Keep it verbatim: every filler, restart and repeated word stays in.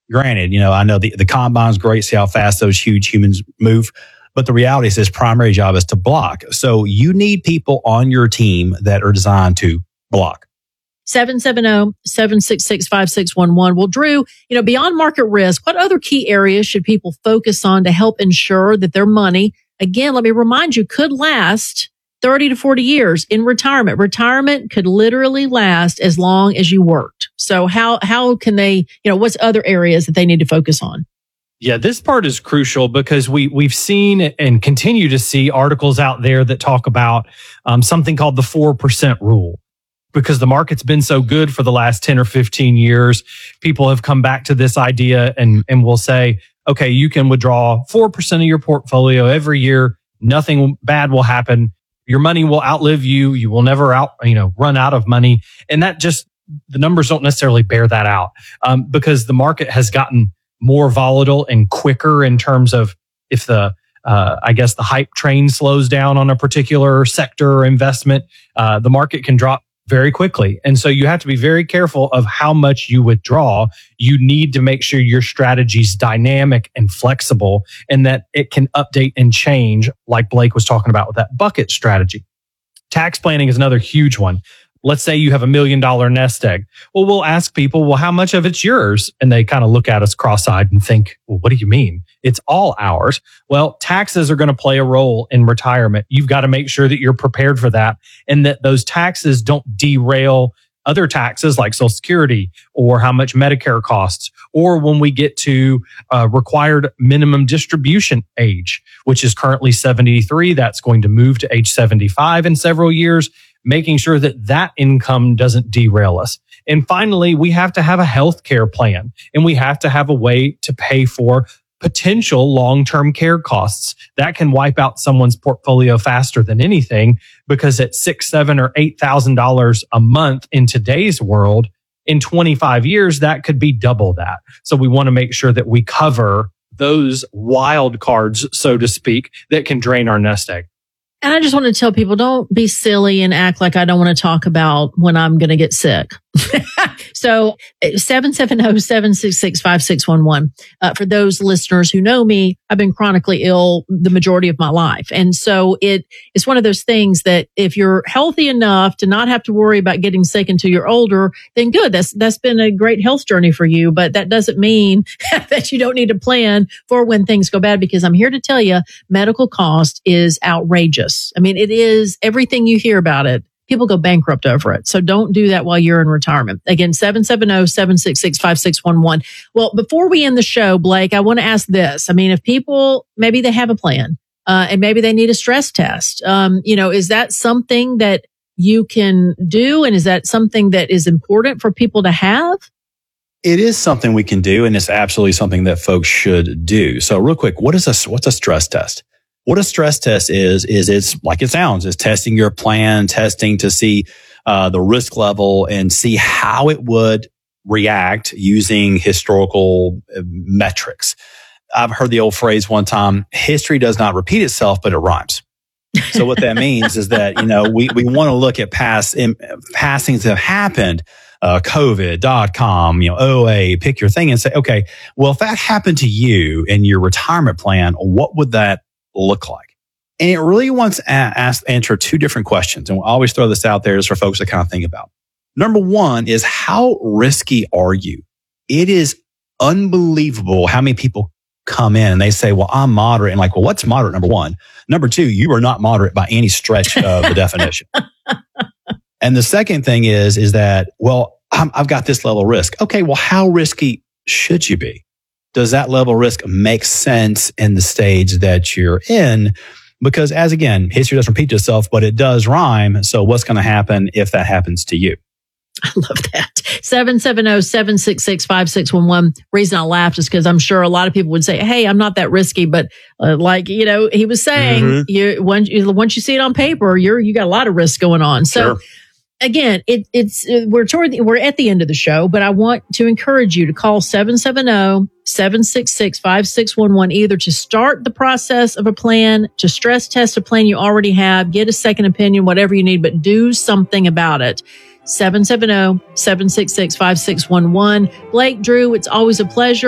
granted, you know, I know the, the combine's great, see how fast those huge humans move. But the reality is his primary job is to block. So you need people on your team that are designed to block. seven seven zero, seven six six, five six one one. Well, Drew, you know, beyond market risk, what other key areas should people focus on to help ensure that their money, again, let me remind you, could last thirty to forty years in retirement? Retirement could literally last as long as you worked. So how, how can they, you know, what's other areas that they need to focus on? Yeah, this part is crucial because we, we've seen and continue to see articles out there that talk about um, something called the four percent rule. Because the market's been so good for the last ten or fifteen years, people have come back to this idea and, and will say, okay, you can withdraw four percent of your portfolio every year. Nothing bad will happen. Your money will outlive you. You will never out, you know, run out of money. And that just, the numbers don't necessarily bear that out um, because the market has gotten more volatile and quicker in terms of if the, uh, I guess the hype train slows down on a particular sector or investment, uh, the market can drop very quickly. And so you have to be very careful of how much you withdraw. You need to make sure your strategy's dynamic and flexible and that it can update and change, like Blake was talking about with that bucket strategy. Tax planning is another huge one. Let's say you have a million dollar nest egg. Well, we'll ask people, well, how much of it's yours? And they kind of look at us cross-eyed and think, well, what do you mean? It's all ours. Well, taxes are going to play a role in retirement. You've got to make sure that you're prepared for that and that those taxes don't derail other taxes like Social Security or how much Medicare costs, or when we get to uh, required minimum distribution age, which is currently seventy-three, that's going to move to age seventy-five in several years, making sure that that income doesn't derail us. And finally, we have to have a healthcare plan and we have to have a way to pay for potential long-term care costs. That can wipe out someone's portfolio faster than anything because at six, seven, or eight thousand dollars a month in today's world, in twenty-five years, that could be double that. So we want to make sure that we cover those wild cards, so to speak, that can drain our nest egg. And I just want to tell people, don't be silly and act like I don't want to talk about when I'm going to get sick. So seven seven zero, seven six six, five six one one. Uh, for those listeners who know me, I've been chronically ill the majority of my life. And so it it's one of those things that if you're healthy enough to not have to worry about getting sick until you're older, then good. That's that's been a great health journey for you. But that doesn't mean that you don't need to plan for when things go bad, because I'm here to tell you, medical cost is outrageous. I mean, it is everything you hear about it. People go bankrupt over it. So don't do that while you're in retirement. Again, seven seven zero, seven six six, five six one one. Well, before we end the show, Blake, I want to ask this. I mean, if people, maybe they have a plan, uh, and maybe they need a stress test, um, you know, is that something that you can do? And is that something that is important for people to have? It is something we can do, and it's absolutely something that folks should do. So real quick, what is a, what's a stress test? What a stress test is, is it's like it sounds, is testing your plan, testing to see uh, the risk level and see how it would react using historical uh, metrics. I've heard the old phrase one time, history does not repeat itself, but it rhymes. So what that means is that, you know, we, we want to look at past, in, past things that have happened, uh, COVID, dot com, you know, O A, pick your thing and say, okay, well, if that happened to you in your retirement plan, what would that look like? And it really wants to ask, answer two different questions. And we'll always throw this out there just for folks to kind of think about. Number one is, how risky are you? It is unbelievable how many people come in and they say, well, I'm moderate. And like, well, what's moderate? Number one. Number two, you are not moderate by any stretch of the definition. And the second thing is, is that, well, I'm, I've got this level of risk. Okay, well, how risky should you be? Does that level of risk make sense in the stage that you're in? Because as again, history doesn't repeat itself, but it does rhyme. So what's going to happen if that happens to you? I love that. seven seven zero, seven six six, five six one one. Reason I laughed is because I'm sure a lot of people would say, hey, I'm not that risky. But uh, like, you know, he was saying, mm-hmm. you, once, you, once you see it on paper, you're, you got a lot of risk going on. So sure. Again, it, it's, we're toward the, we're at the end of the show, but I want to encourage you to call seven seven zero, seven six six, five six one one, either to start the process of a plan, to stress test a plan you already have, get a second opinion, whatever you need, but do something about it. seven seven zero, seven six six, five six one one. Blake, Drew, it's always a pleasure.